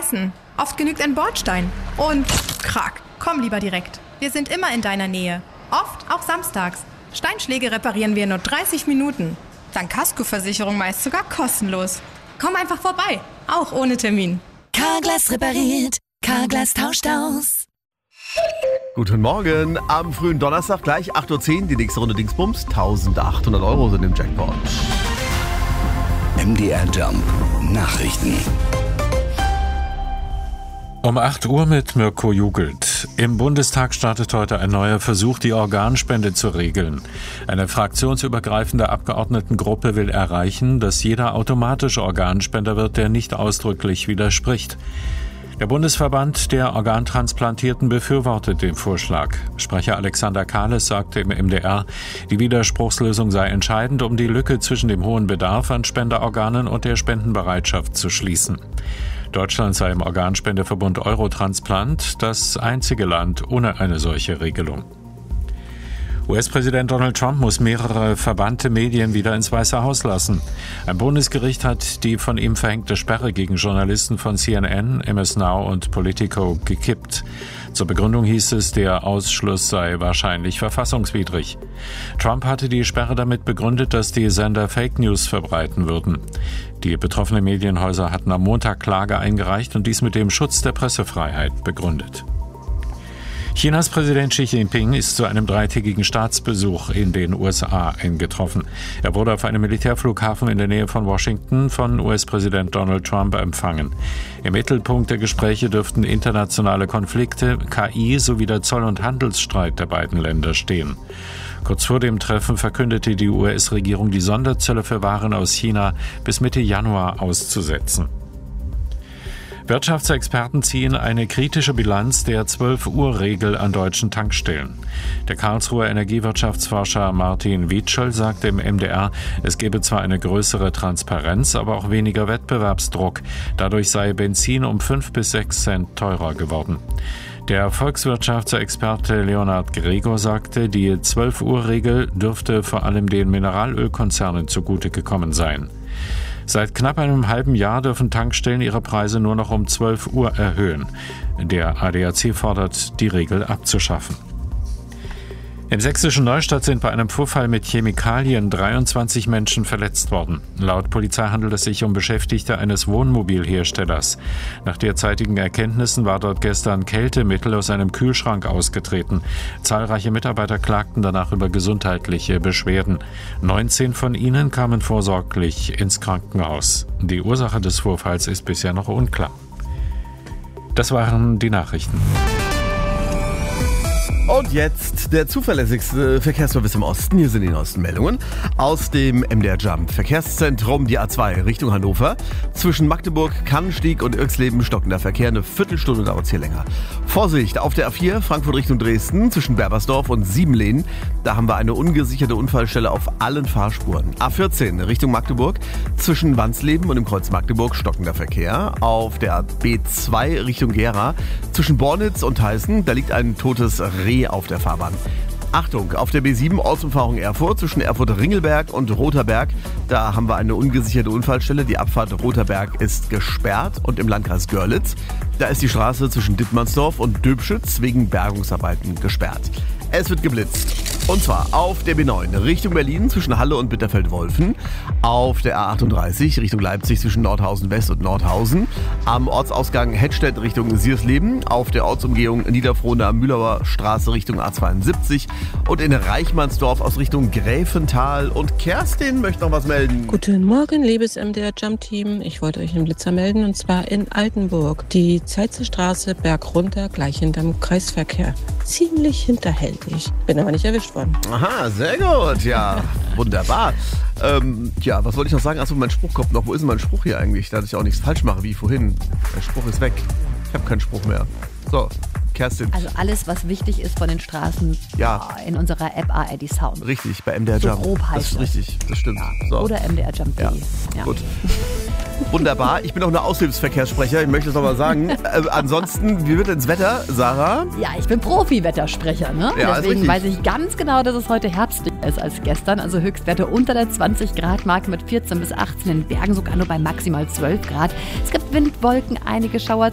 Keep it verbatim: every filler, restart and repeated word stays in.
reißen. Oft genügt ein Bordstein. Und krack, komm lieber direkt. Wir sind immer in deiner Nähe. Oft auch samstags. Steinschläge reparieren wir in nur dreißig Minuten. Dank Kaskoversicherung meist sogar kostenlos. Komm einfach vorbei, auch ohne Termin. Carglass repariert, Carglass tauscht aus. Guten Morgen, am frühen Donnerstag gleich acht Uhr zehn, die nächste Runde Dingsbums. eintausendachthundert Euro sind im Jackpot. M D R Jump Nachrichten. Um acht Uhr mit Mirko Jugelt. Im Bundestag startet heute ein neuer Versuch, die Organspende zu regeln. Eine fraktionsübergreifende Abgeordnetengruppe will erreichen, dass jeder automatisch Organspender wird, der nicht ausdrücklich widerspricht. Der Bundesverband der Organtransplantierten befürwortet den Vorschlag. Sprecher Alexander Kahles sagte im M D R, die Widerspruchslösung sei entscheidend, um die Lücke zwischen dem hohen Bedarf an Spenderorganen und der Spendenbereitschaft zu schließen. Deutschland sei im Organspendeverbund Eurotransplant das einzige Land ohne eine solche Regelung. U S-Präsident Donald Trump muss mehrere verbannte Medien wieder ins Weiße Haus lassen. Ein Bundesgericht hat die von ihm verhängte Sperre gegen Journalisten von C N N, M S Now und Politico gekippt. Zur Begründung hieß es, der Ausschluss sei wahrscheinlich verfassungswidrig. Trump hatte die Sperre damit begründet, dass die Sender Fake News verbreiten würden. Die betroffenen Medienhäuser hatten am Montag Klage eingereicht und dies mit dem Schutz der Pressefreiheit begründet. Chinas Präsident Xi Jinping ist zu einem dreitägigen Staatsbesuch in den U S A eingetroffen. Er wurde auf einem Militärflughafen in der Nähe von Washington von U S-Präsident Donald Trump empfangen. Im Mittelpunkt der Gespräche dürften internationale Konflikte, K I sowie der Zoll- und Handelsstreit der beiden Länder stehen. Kurz vor dem Treffen verkündete die U S-Regierung, die Sonderzölle für Waren aus China bis Mitte Januar auszusetzen. Wirtschaftsexperten ziehen eine kritische Bilanz der zwölf-Uhr-Regel an deutschen Tankstellen. Der Karlsruher Energiewirtschaftsforscher Martin Wietschel sagte im M D R, es gebe zwar eine größere Transparenz, aber auch weniger Wettbewerbsdruck. Dadurch sei Benzin um fünf bis sechs Cent teurer geworden. Der Volkswirtschaftsexperte Leonhard Gregor sagte, die zwölf-Uhr-Regel dürfte vor allem den Mineralölkonzernen zugute gekommen sein. Seit knapp einem halben Jahr dürfen Tankstellen ihre Preise nur noch um zwölf Uhr erhöhen. Der A D A C fordert, die Regel abzuschaffen. Im sächsischen Neustadt sind bei einem Vorfall mit Chemikalien dreiundzwanzig Menschen verletzt worden. Laut Polizei handelt es sich um Beschäftigte eines Wohnmobilherstellers. Nach derzeitigen Erkenntnissen war dort gestern Kältemittel aus einem Kühlschrank ausgetreten. Zahlreiche Mitarbeiter klagten danach über gesundheitliche Beschwerden. neunzehn von ihnen kamen vorsorglich ins Krankenhaus. Die Ursache des Vorfalls ist bisher noch unklar. Das waren die Nachrichten. Und jetzt der zuverlässigste Verkehrsservice im Osten. Hier sind die neuesten Meldungen aus dem M D R Jump Verkehrszentrum, die A zwei Richtung Hannover. Zwischen Magdeburg, Kannenstieg und Irxleben stockender Verkehr. Eine Viertelstunde dauert es hier länger. Vorsicht auf der A vier Frankfurt Richtung Dresden zwischen Berbersdorf und Siebenlehn. Da haben wir eine ungesicherte Unfallstelle auf allen Fahrspuren. A vierzehn Richtung Magdeburg zwischen Wansleben und dem Kreuz Magdeburg stockender Verkehr. Auf der B zwei Richtung Gera zwischen Bornitz und Heißen. Da liegt ein totes Reh auf der Fahrbahn. Achtung, auf der B sieben Ortsumfahrung Erfurt zwischen Erfurt-Ringelberg und Rotherberg. Da haben wir eine ungesicherte Unfallstelle. Die Abfahrt Rotherberg ist gesperrt und im Landkreis Görlitz. Da ist die Straße zwischen Dittmannsdorf und Döbschütz wegen Bergungsarbeiten gesperrt. Es wird geblitzt. Und zwar auf der B neun Richtung Berlin zwischen Halle und Bitterfeld-Wolfen. Auf der A achtunddreißig Richtung Leipzig zwischen Nordhausen West und Nordhausen. Am Ortsausgang Hettstedt Richtung Siersleben. Auf der Ortsumgehung Niederfrohna Mühlauer Straße Richtung A zweiundsiebzig. Und in Reichmannsdorf aus Richtung Gräfental. Und Kerstin möchte noch was melden. Guten Morgen, liebes M D R Jump Team. Ich wollte euch einen Blitzer melden und zwar in Altenburg. Die Zeitzer Straße bergunter, gleich hinterm Kreisverkehr. Ziemlich hinterhältig. Bin aber nicht erwischt worden. Aha, sehr gut. Ja, wunderbar. Ähm, ja, was wollte ich noch sagen? Achso, mein Spruch kommt noch. Wo ist denn mein Spruch hier eigentlich? Da ich auch nichts falsch mache wie vorhin. Mein Spruch ist weg. Ich habe keinen Spruch mehr. So, Kerstin. Also alles, was wichtig ist von den Straßen ja. in unserer App A R D Sound. Richtig, bei M D R so Jump. Grob heißt das ist richtig, das stimmt. Ja. So. Oder M D R Jump punkt de. Ja. Ja. Gut. Wunderbar. Ich bin auch eine Aushilfsverkehrssprecher. Ich möchte es nochmal sagen. Äh, ansonsten, wie wird ins Wetter, Sarah? Ja, ich bin Profi-Wettersprecher, ne? Ja, deswegen weiß ich ganz genau, dass es heute herbstlicher ist als gestern. Also Höchstwerte unter der zwanzig Grad Marke mit vierzehn bis achtzehn in Bergen, sogar nur bei maximal zwölf Grad. Es gibt Windwolken, einige Schauer